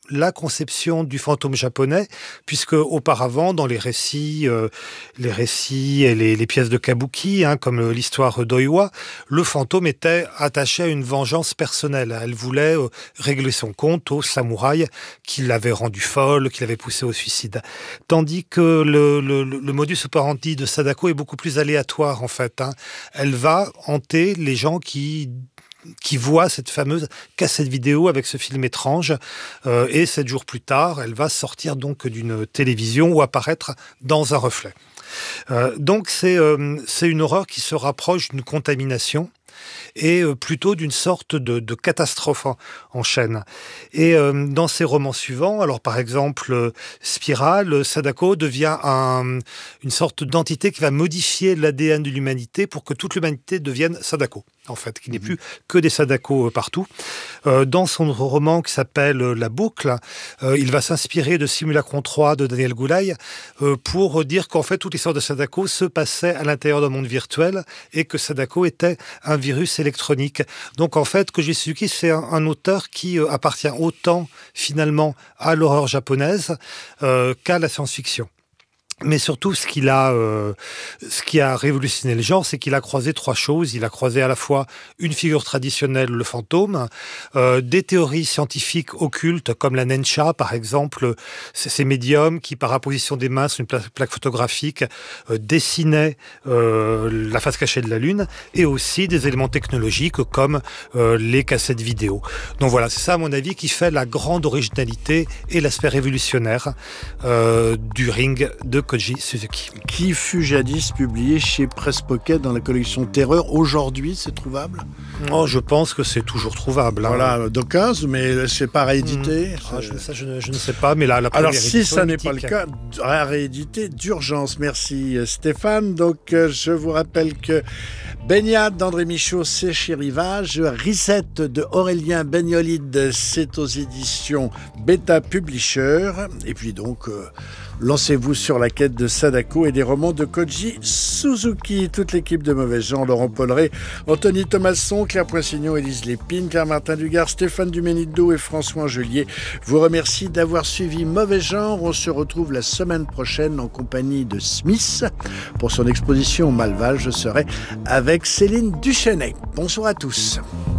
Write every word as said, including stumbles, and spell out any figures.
la conception du fantôme japonais, puisque auparavant, dans les récits, euh, les récits et les, les pièces de kabuki, hein, comme l'histoire d'Oiwa, le fantôme était attaché à une vengeance personnelle. Elle voulait euh, régler son compte au samouraï qui l'avait rendue folle, qui l'avait poussée au suicide. Tandis que le, le, le modus operandi de Sadako est beaucoup plus aléatoire, en fait. Hein. Elle va hanter les gens qui... qui voit cette fameuse cassette vidéo avec ce film étrange. Euh, et sept jours plus tard, elle va sortir donc d'une télévision ou apparaître dans un reflet. Euh, donc c'est, euh, c'est une horreur qui se rapproche d'une contamination et euh, plutôt d'une sorte de, de catastrophe en, en chaîne. Et euh, dans ses romans suivants, alors par exemple euh, Spirale, Sadako devient un, une sorte d'entité qui va modifier l'A D N de l'humanité pour que toute l'humanité devienne Sadako, en fait, qu'il n'y ait plus que des Sadako euh, partout. Euh, dans son roman qui s'appelle euh, La Boucle, euh, il va s'inspirer de Simulacron trois de Daniel Goulaï euh, pour dire qu'en fait toute l'histoire de Sadako se passait à l'intérieur d'un monde virtuel et que Sadako était un virus électronique. Donc en fait, Koji Suzuki, c'est un, un auteur qui euh, appartient autant finalement à l'horreur japonaise euh, qu'à la science-fiction. Mais surtout, ce qu'il a, euh, ce qui a révolutionné le genre, c'est qu'il a croisé trois choses. Il a croisé à la fois une figure traditionnelle, le fantôme, euh, des théories scientifiques occultes, comme la Nensha, par exemple, c'est ces médiums qui, par apposition des mains sur une plaque, plaque photographique, euh, dessinaient euh, la face cachée de la Lune, et aussi des éléments technologiques comme euh, les cassettes vidéo. Donc voilà, c'est ça, à mon avis, qui fait la grande originalité et l'aspect révolutionnaire euh, du Ring de Koji Suzuki. Qui fut jadis publié chez Presse Pocket dans la collection Terreur. Aujourd'hui, c'est trouvable ? Oh, je pense que c'est toujours trouvable. Hein. Voilà, d'occasion, mais c'est pas réédité. Mmh. Ah, je, ça, je, ne, je ne sais pas, mais là, la Alors, si ça n'est mythique. pas le cas, à rééditer d'urgence. Merci Stéphane. Donc, euh, je vous rappelle que Baignade d'André Michaud, c'est chez Rivage. Reset de Aurélien Baignolide, c'est aux éditions Beta Publisher. Et puis donc... Euh, lancez-vous sur la quête de Sadako et des romans de Koji Suzuki. Toute l'équipe de Mauvais Genre, Laurent Polleret, Anthony Thomasson, Claire Poissignon, Élise Lépine, Pierre-Martin Dugard, Stéphane Duménil-Do et François Angelier vous remercie d'avoir suivi Mauvais Genre. On se retrouve la semaine prochaine en compagnie de Smith. Pour son exposition au Malval, je serai avec Céline Duchesnay. Bonsoir à tous.